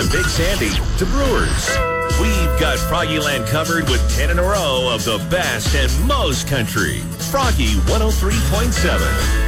Big Sandy to Brewers. We've got Froggyland covered with 10 in a row of the best and most country. Froggy 103.7.